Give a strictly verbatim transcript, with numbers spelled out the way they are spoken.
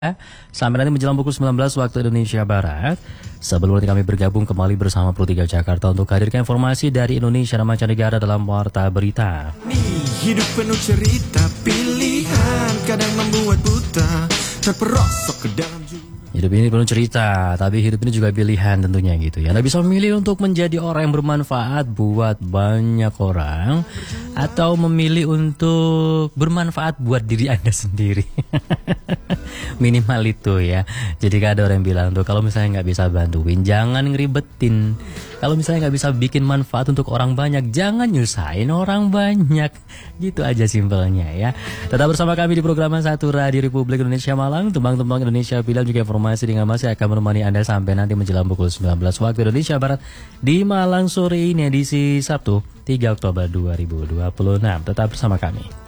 Sampai nanti menjelang pukul sembilan belas waktu Indonesia Barat. Sebelum nanti kami bergabung kembali bersama Pro tiga Jakarta untuk hadirkan informasi dari Indonesia dan mancanegara dalam Warta Berita. Nih, hidup penuh cerita, pilihan kadang membuat buta, terperosok ke dalam jurang. Hidup ini penuh cerita, tapi hidup ini juga pilihan tentunya gitu ya. Anda bisa memilih untuk menjadi orang yang bermanfaat buat banyak orang, atau memilih untuk bermanfaat buat diri Anda sendiri. Minimal itu ya. Jadi ada orang yang bilang tuh, kalau misalnya nggak bisa bantuin, jangan ngeribetin. Kalau misalnya nggak bisa bikin manfaat untuk orang banyak, jangan nyusahin orang banyak. Gitu aja simpelnya ya. Tetap bersama kami di program Satu Radio Republik Indonesia Malang. Tembang-tembang Indonesia Pilihan juga informasi dengan masih akan menemani Anda sampai nanti menjelang pukul sembilan belas waktu Indonesia Barat di Malang sore ini edisi Sabtu tiga Oktober dua ribu dua puluh enam. Tetap bersama kami.